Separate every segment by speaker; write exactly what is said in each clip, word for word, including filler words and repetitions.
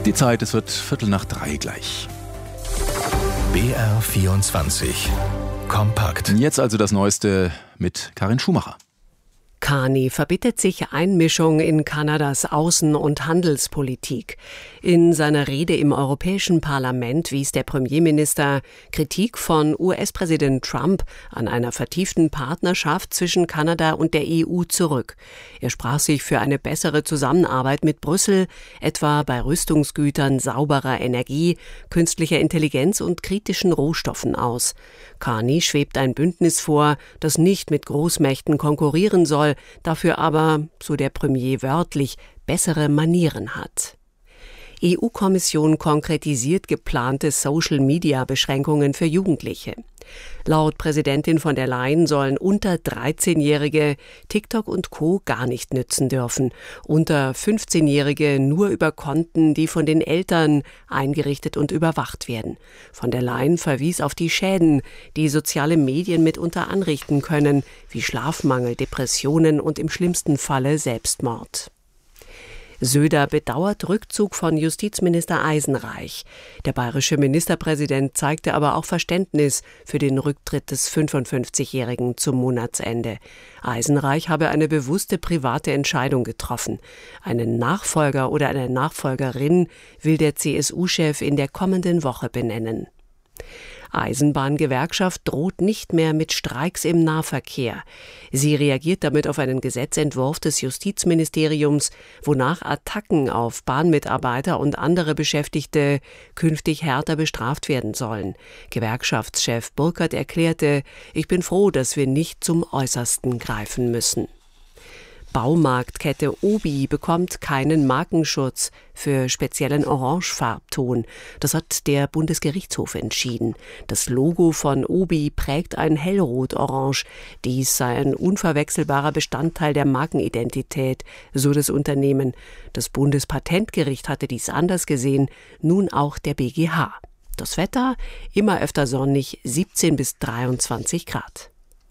Speaker 1: Die Zeit, es wird Viertel nach drei gleich.
Speaker 2: B R vierundzwanzig. Kompakt.
Speaker 1: Jetzt also das Neueste mit Karin Schumacher.
Speaker 3: Carney verbittet sich Einmischung in Kanadas Außen- und Handelspolitik. In seiner Rede im Europäischen Parlament wies der Premierminister Kritik von U S-Präsident Trump an einer vertieften Partnerschaft zwischen Kanada und der E U zurück. Er sprach sich für eine bessere Zusammenarbeit mit Brüssel, etwa bei Rüstungsgütern, sauberer Energie, künstlicher Intelligenz und kritischen Rohstoffen aus. Carney schwebt ein Bündnis vor, das nicht mit Großmächten konkurrieren soll, dafür aber, so der Premier wörtlich, bessere Manieren hat. E U-Kommission konkretisiert geplante Social-Media-Beschränkungen für Jugendliche. Laut Präsidentin von der Leyen sollen unter dreizehnjährige TikTok und Co. gar nicht nützen dürfen, unter fünfzehnjährige nur über Konten, die von den Eltern eingerichtet und überwacht werden. Von der Leyen verwies auf die Schäden, die soziale Medien mitunter anrichten können, wie Schlafmangel, Depressionen und im schlimmsten Falle Selbstmord. Söder bedauert Rückzug von Justizminister Eisenreich. Der bayerische Ministerpräsident zeigte aber auch Verständnis für den Rücktritt des fünfundfünfzigjährigen zum Monatsende. Eisenreich habe eine bewusste private Entscheidung getroffen. Einen Nachfolger oder eine Nachfolgerin will der C S U-Chef in der kommenden Woche benennen. Eisenbahngewerkschaft droht nicht mehr mit Streiks im Nahverkehr. Sie reagiert damit auf einen Gesetzentwurf des Justizministeriums, wonach Attacken auf Bahnmitarbeiter und andere Beschäftigte künftig härter bestraft werden sollen. Gewerkschaftschef Burkert erklärte: Ich bin froh, dass wir nicht zum Äußersten greifen müssen. Baumarktkette Obi bekommt keinen Markenschutz für speziellen Orangefarbton. Das hat der Bundesgerichtshof entschieden. Das Logo von Obi prägt ein hellrot-orange. Dies sei ein unverwechselbarer Bestandteil der Markenidentität, so das Unternehmen. Das Bundespatentgericht hatte dies anders gesehen, nun auch der B G H. Das Wetter immer öfter sonnig, siebzehn bis dreiundzwanzig Grad.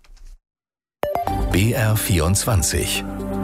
Speaker 2: B R vierundzwanzig.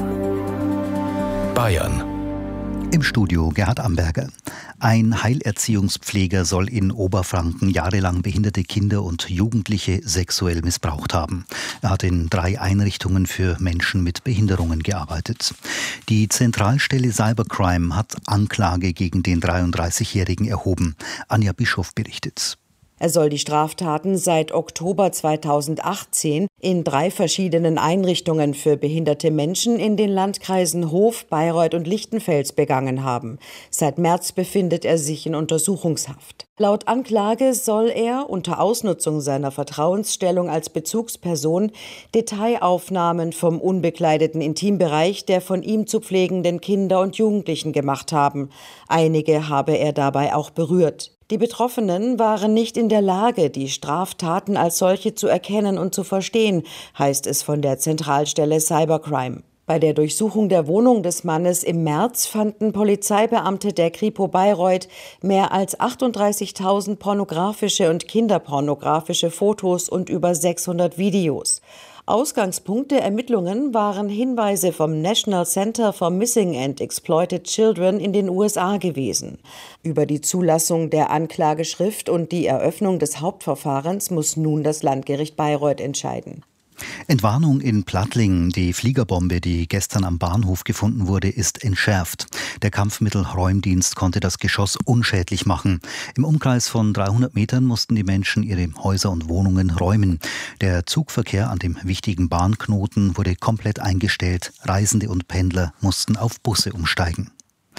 Speaker 2: Bayern.
Speaker 4: Im Studio Gerhard Amberger. Ein Heilerziehungspfleger soll in Oberfranken jahrelang behinderte Kinder und Jugendliche sexuell missbraucht haben. Er hat in drei Einrichtungen für Menschen mit Behinderungen gearbeitet. Die Zentralstelle Cybercrime hat Anklage gegen den dreiunddreißigjährigen erhoben. Anja Bischof berichtet.
Speaker 5: Er soll die Straftaten seit Oktober zweitausendachtzehn in drei verschiedenen Einrichtungen für behinderte Menschen in den Landkreisen Hof, Bayreuth und Lichtenfels begangen haben. Seit März befindet er sich in Untersuchungshaft. Laut Anklage soll er unter Ausnutzung seiner Vertrauensstellung als Bezugsperson Detailaufnahmen vom unbekleideten Intimbereich der von ihm zu pflegenden Kinder und Jugendlichen gemacht haben. Einige habe er dabei auch berührt. Die Betroffenen waren nicht in der Lage, die Straftaten als solche zu erkennen und zu verstehen, heißt es von der Zentralstelle Cybercrime. Bei der Durchsuchung der Wohnung des Mannes im März fanden Polizeibeamte der Kripo Bayreuth mehr als achtunddreißigtausend pornografische und kinderpornografische Fotos und über sechshundert Videos. Ausgangspunkt der Ermittlungen waren Hinweise vom National Center for Missing and Exploited Children in den U S A gewesen. Über die Zulassung der Anklageschrift und die Eröffnung des Hauptverfahrens muss nun das Landgericht Bayreuth entscheiden.
Speaker 4: Entwarnung in Plattling. Die Fliegerbombe, die gestern am Bahnhof gefunden wurde, ist entschärft. Der Kampfmittelräumdienst konnte das Geschoss unschädlich machen. Im Umkreis von dreihundert Metern mussten die Menschen ihre Häuser und Wohnungen räumen. Der Zugverkehr an dem wichtigen Bahnknoten wurde komplett eingestellt. Reisende und Pendler mussten auf Busse umsteigen.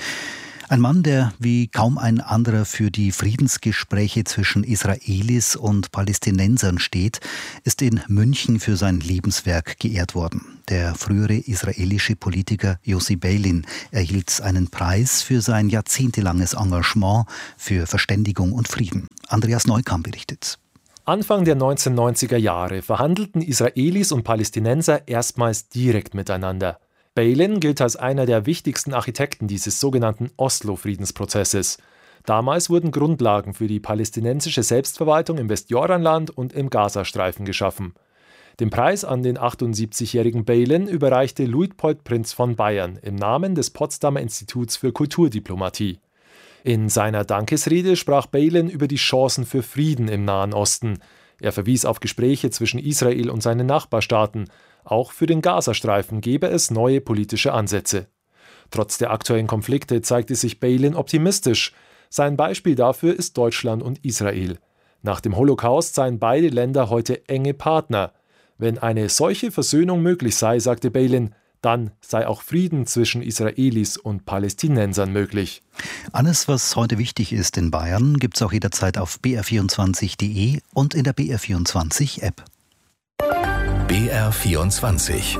Speaker 4: Ein Mann, der wie kaum ein anderer für die Friedensgespräche zwischen Israelis und Palästinensern steht, ist in München für sein Lebenswerk geehrt worden. Der frühere israelische Politiker Yossi Beilin erhielt einen Preis für sein jahrzehntelanges Engagement für Verständigung und Frieden. Andreas Neukamp berichtet.
Speaker 6: Anfang der neunzehnhundertneunziger Jahre verhandelten Israelis und Palästinenser erstmals direkt miteinander. Beilin gilt als einer der wichtigsten Architekten dieses sogenannten Oslo-Friedensprozesses. Damals wurden Grundlagen für die palästinensische Selbstverwaltung im Westjordanland und im Gazastreifen geschaffen. Den Preis an den achtundsiebzigjährigen Beilin überreichte Luitpold Prinz von Bayern im Namen des Potsdamer Instituts für Kulturdiplomatie. In seiner Dankesrede sprach Palin über die Chancen für Frieden im Nahen Osten. Er verwies auf Gespräche zwischen Israel und seinen Nachbarstaaten. Auch für den Gazastreifen gebe es neue politische Ansätze. Trotz der aktuellen Konflikte zeigte sich Palin optimistisch. Sein Beispiel dafür ist Deutschland und Israel. Nach dem Holocaust seien beide Länder heute enge Partner. Wenn eine solche Versöhnung möglich sei, sagte Palin, dann sei auch Frieden zwischen Israelis und Palästinensern möglich.
Speaker 4: Alles, was heute wichtig ist in Bayern, gibt es auch jederzeit auf b r vierundzwanzig punkt d e und in der B R vierundzwanzig App.
Speaker 2: B R vierundzwanzig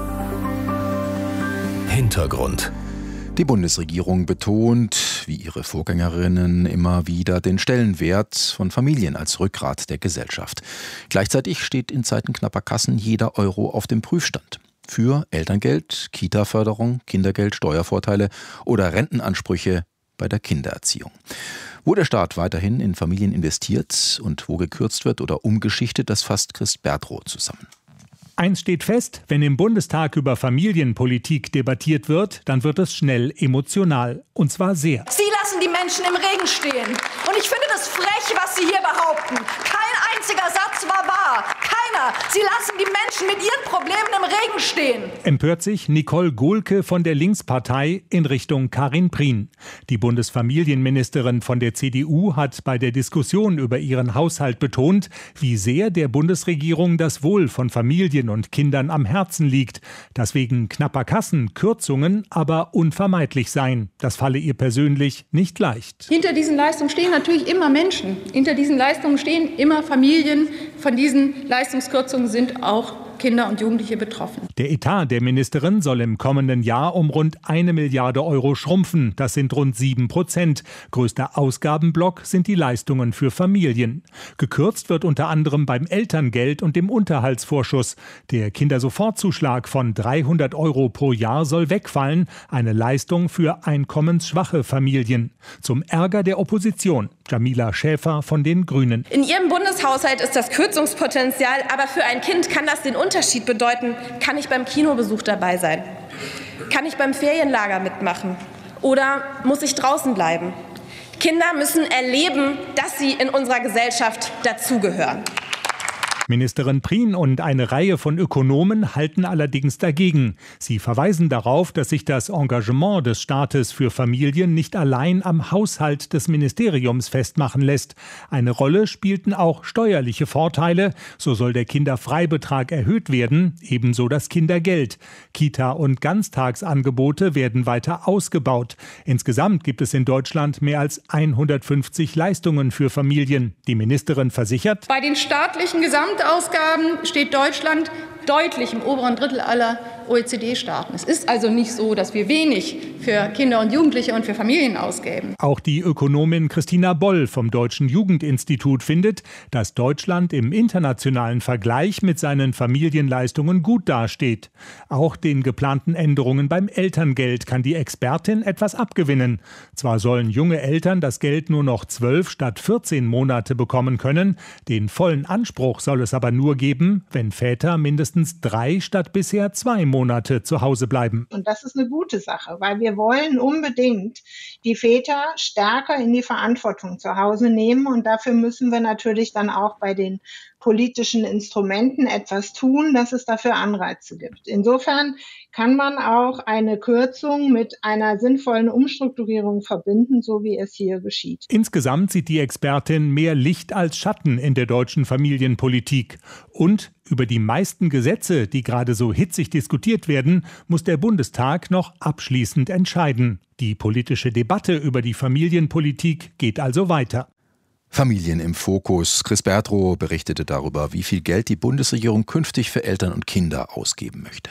Speaker 2: Hintergrund.
Speaker 1: Die Bundesregierung betont, wie ihre Vorgängerinnen immer wieder, den Stellenwert von Familien als Rückgrat der Gesellschaft. Gleichzeitig steht in Zeiten knapper Kassen jeder Euro auf dem Prüfstand. Für Elterngeld, Kita-Förderung, Kindergeld, Steuervorteile oder Rentenansprüche bei der Kindererziehung. Wo der Staat weiterhin in Familien investiert und wo gekürzt wird oder umgeschichtet, das fasst Chris Bertrow zusammen.
Speaker 7: Eins steht fest, wenn im Bundestag über Familienpolitik debattiert wird, dann wird es schnell emotional. Und zwar sehr.
Speaker 8: Sie lassen die Menschen im Regen stehen. Und ich finde das frech, was Sie hier behaupten. Kein einziger Satz war wahr. Keiner. Sie lassen die Menschen mit ihren Problemen im Regen stehen.
Speaker 7: Empört sich Nicole Gohlke von der Linkspartei in Richtung Karin Prien. Die Bundesfamilienministerin von der C D U hat bei der Diskussion über ihren Haushalt betont, wie sehr der Bundesregierung das Wohl von Familien und Kindern am Herzen liegt, dass wegen knapper Kassen Kürzungen aber unvermeidlich seien. Das falle ihr persönlich nicht leicht.
Speaker 9: Hinter diesen Leistungen stehen natürlich immer Menschen. Hinter diesen Leistungen stehen immer Familien. Von diesen Leistungskürzungen sind auch Kinder und Jugendliche betroffen.
Speaker 7: Der Etat der Ministerin soll im kommenden Jahr um rund eine Milliarde Euro schrumpfen. Das sind rund sieben Prozent. Größter Ausgabenblock sind die Leistungen für Familien. Gekürzt wird unter anderem beim Elterngeld und dem Unterhaltsvorschuss. Der Kindersofortzuschlag von dreihundert Euro pro Jahr soll wegfallen. Eine Leistung für einkommensschwache Familien. Zum Ärger der Opposition. Jamila Schäfer von den Grünen.
Speaker 10: In Ihrem Bundeshaushalt ist das Kürzungspotenzial, aber für ein Kind kann das den Unterschied bedeuten. Kann ich beim Kinobesuch dabei sein? Kann ich beim Ferienlager mitmachen? Oder muss ich draußen bleiben? Kinder müssen erleben, dass sie in unserer Gesellschaft dazugehören.
Speaker 7: Ministerin Prien und eine Reihe von Ökonomen halten allerdings dagegen. Sie verweisen darauf, dass sich das Engagement des Staates für Familien nicht allein am Haushalt des Ministeriums festmachen lässt. Eine Rolle spielten auch steuerliche Vorteile. So soll der Kinderfreibetrag erhöht werden, ebenso das Kindergeld. Kita- und Ganztagsangebote werden weiter ausgebaut. Insgesamt gibt es in Deutschland mehr als hundertfünfzig Leistungen für Familien. Die Ministerin versichert:
Speaker 9: Bei den staatlichen Gesamt Ausgaben steht Deutschland deutlich im oberen Drittel aller O E C D-Staaten. Es ist also nicht so, dass wir wenig für Kinder und Jugendliche und für Familien ausgeben.
Speaker 7: Auch die Ökonomin Christina Boll vom Deutschen Jugendinstitut findet, dass Deutschland im internationalen Vergleich mit seinen Familienleistungen gut dasteht. Auch den geplanten Änderungen beim Elterngeld kann die Expertin etwas abgewinnen. Zwar sollen junge Eltern das Geld nur noch zwölf statt vierzehn Monate bekommen können, den vollen Anspruch soll es aber nur geben, wenn Väter mindestens drei statt bisher zwei Monate zu Hause bleiben.
Speaker 11: Und das ist eine gute Sache, weil wir wollen unbedingt die Väter stärker in die Verantwortung zu Hause nehmen. Und dafür müssen wir natürlich dann auch bei den politischen Instrumenten etwas tun, dass es dafür Anreize gibt. Insofern kann man auch eine Kürzung mit einer sinnvollen Umstrukturierung verbinden, so wie es hier geschieht.
Speaker 7: Insgesamt sieht die Expertin mehr Licht als Schatten in der deutschen Familienpolitik. Und über die meisten Gesetze, die gerade so hitzig diskutiert werden, muss der Bundestag noch abschließend entscheiden. Die politische Debatte über die Familienpolitik geht also weiter.
Speaker 1: Familien im Fokus. Chris Bertrow berichtete darüber, wie viel Geld die Bundesregierung künftig für Eltern und Kinder ausgeben möchte.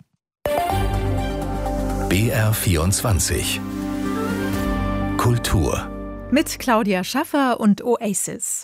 Speaker 2: B R vierundzwanzig Kultur
Speaker 12: mit Claudia Schaffer und Oasis.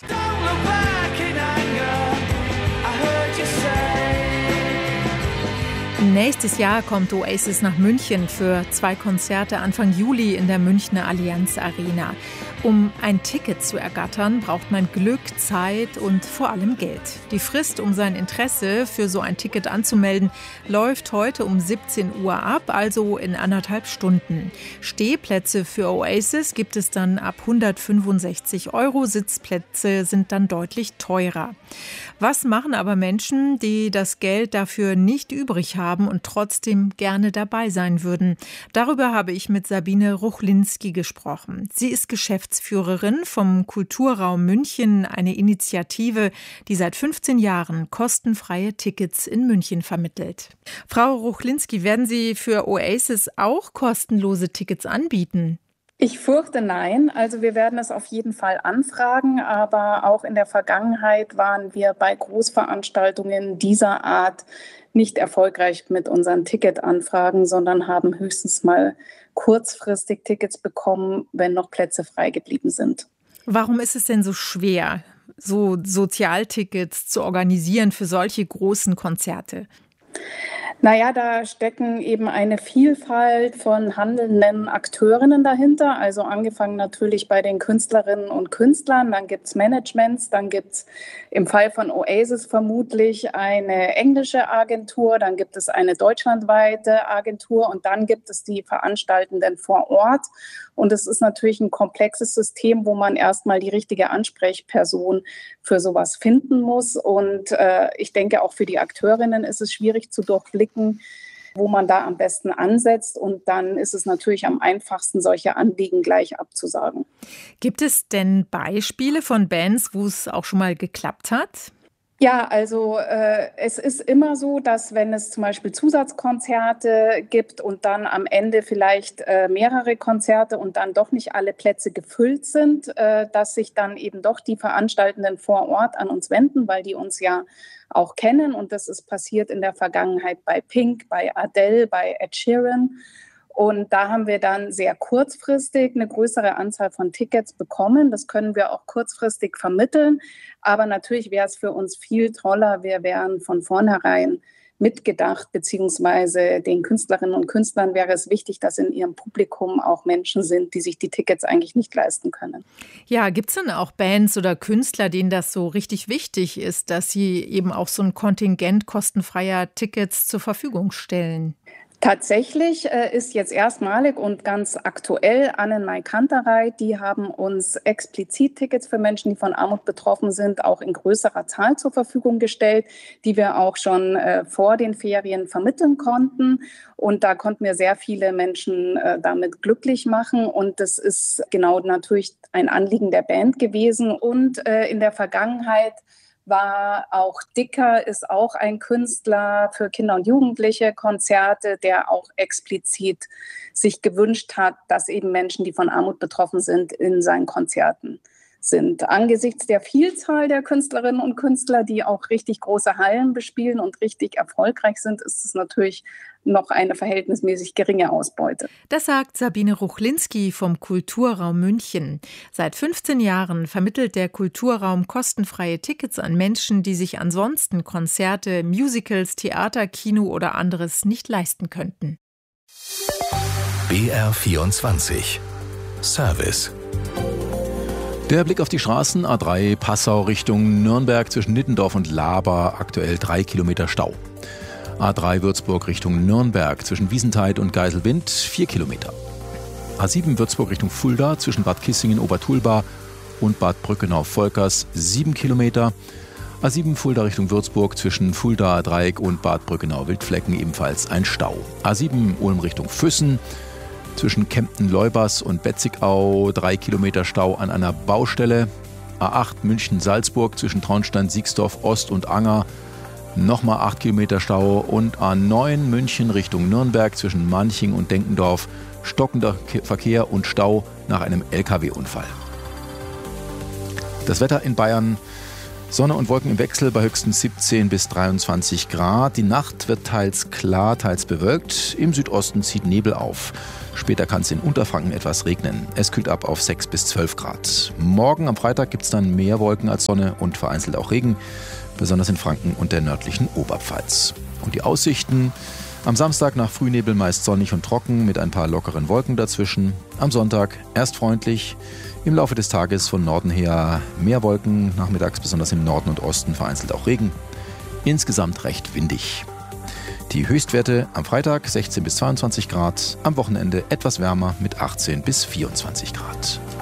Speaker 12: Nächstes Jahr kommt Oasis nach München für zwei Konzerte Anfang Juli in der Münchner Allianz Arena. Um ein Ticket zu ergattern, braucht man Glück, Zeit und vor allem Geld. Die Frist, um sein Interesse für so ein Ticket anzumelden, läuft heute um siebzehn Uhr ab, also in anderthalb Stunden. Stehplätze für Oasis gibt es dann ab hundertfünfundsechzig Euro, Sitzplätze sind dann deutlich teurer. Was machen aber Menschen, die das Geld dafür nicht übrig haben und trotzdem gerne dabei sein würden? Darüber habe ich mit Sabine Ruchlinski gesprochen. Sie ist Geschäftsführerin vom Kulturraum München, eine Initiative, die seit fünfzehn Jahren kostenfreie Tickets in München vermittelt. Frau Ruchlinski, werden Sie für Oasis auch kostenlose Tickets anbieten?
Speaker 13: Ich fürchte nein. Also wir werden es auf jeden Fall anfragen, aber auch in der Vergangenheit waren wir bei Großveranstaltungen dieser Art nicht erfolgreich mit unseren Ticketanfragen, sondern haben höchstens mal kurzfristig Tickets bekommen, wenn noch Plätze frei geblieben sind.
Speaker 12: Warum ist es denn so schwer, so Sozialtickets zu organisieren für solche großen Konzerte?
Speaker 13: Naja, da stecken eben eine Vielfalt von handelnden Akteurinnen dahinter. Also angefangen natürlich bei den Künstlerinnen und Künstlern, dann gibt's Managements, dann gibt's im Fall von Oasis vermutlich eine englische Agentur, dann gibt es eine deutschlandweite Agentur und dann gibt es die Veranstaltenden vor Ort. Und es ist natürlich ein komplexes System, wo man erstmal die richtige Ansprechperson für sowas finden muss. Und äh, ich denke, auch für die Akteurinnen ist es schwierig zu durchblicken, wo man da am besten ansetzt. Und dann ist es natürlich am einfachsten, solche Anliegen gleich abzusagen.
Speaker 12: Gibt es denn Beispiele von Bands, wo es auch schon mal geklappt hat?
Speaker 13: Ja, also äh, es ist immer so, dass wenn es zum Beispiel Zusatzkonzerte gibt und dann am Ende vielleicht äh, mehrere Konzerte und dann doch nicht alle Plätze gefüllt sind, äh, dass sich dann eben doch die Veranstaltenden vor Ort an uns wenden, weil die uns ja auch kennen. Und das ist passiert in der Vergangenheit bei Pink, bei Adele, bei Ed Sheeran. Und da haben wir dann sehr kurzfristig eine größere Anzahl von Tickets bekommen. Das können wir auch kurzfristig vermitteln. Aber natürlich wäre es für uns viel toller, wir wären von vornherein mitgedacht, beziehungsweise den Künstlerinnen und Künstlern wäre es wichtig, dass in ihrem Publikum auch Menschen sind, die sich die Tickets eigentlich nicht leisten können.
Speaker 12: Ja, gibt es denn auch Bands oder Künstler, denen das so richtig wichtig ist, dass sie eben auch so ein Kontingent kostenfreier Tickets zur Verfügung stellen?
Speaker 13: Tatsächlich äh, ist jetzt erstmalig und ganz aktuell Annenmai Kanterei, die haben uns explizit Tickets für Menschen, die von Armut betroffen sind, auch in größerer Zahl zur Verfügung gestellt, die wir auch schon äh, vor den Ferien vermitteln konnten. Und da konnten wir sehr viele Menschen äh, damit glücklich machen. Und das ist genau natürlich ein Anliegen der Band gewesen. Und äh, in der Vergangenheit war auch Dicker, ist auch ein Künstler für Kinder und Jugendliche Konzerte, der auch explizit sich gewünscht hat, dass eben Menschen, die von Armut betroffen sind, in seinen Konzerten sind. Angesichts der Vielzahl der Künstlerinnen und Künstler, die auch richtig große Hallen bespielen und richtig erfolgreich sind, ist es natürlich noch eine verhältnismäßig geringe Ausbeute.
Speaker 12: Das sagt Sabine Ruchlinski vom Kulturraum München. Seit fünfzehn Jahren vermittelt der Kulturraum kostenfreie Tickets an Menschen, die sich ansonsten Konzerte, Musicals, Theater, Kino oder anderes nicht leisten könnten.
Speaker 2: B R vierundzwanzig Service.
Speaker 1: Der Blick auf die Straßen, A drei Passau Richtung Nürnberg zwischen Nittendorf und Laber, aktuell drei Kilometer Stau. A drei Würzburg Richtung Nürnberg zwischen Wiesenthal und Geiselwind, vier Kilometer. A sieben Würzburg Richtung Fulda zwischen Bad Kissingen, Obertulba und Bad Brückenau-Volkers, sieben Kilometer. A sieben Fulda Richtung Würzburg zwischen Fulda Dreieck und Bad Brückenau-Wildflecken ebenfalls ein Stau. A sieben Ulm Richtung Füssen zwischen Kempten-Leubers und Betzigau, drei Kilometer Stau an einer Baustelle. A acht München-Salzburg zwischen Traunstein, Siegsdorf, Ost und Anger, nochmal acht Kilometer Stau. Und A neun München Richtung Nürnberg zwischen Manching und Denkendorf, stockender Verkehr und Stau nach einem L K W-Unfall. Das Wetter in Bayern: Sonne und Wolken im Wechsel bei höchstens siebzehn bis dreiundzwanzig Grad. Die Nacht wird teils klar, teils bewölkt. Im Südosten zieht Nebel auf. Später kann es in Unterfranken etwas regnen. Es kühlt ab auf sechs bis zwölf Grad. Morgen am Freitag gibt es dann mehr Wolken als Sonne und vereinzelt auch Regen, besonders in Franken und der nördlichen Oberpfalz. Und die Aussichten: Am Samstag nach Frühnebel meist sonnig und trocken mit ein paar lockeren Wolken dazwischen. Am Sonntag erst freundlich, im Laufe des Tages von Norden her mehr Wolken, nachmittags besonders im Norden und Osten vereinzelt auch Regen. Insgesamt recht windig. Die Höchstwerte am Freitag sechzehn bis zweiundzwanzig Grad, am Wochenende etwas wärmer mit achtzehn bis vierundzwanzig Grad.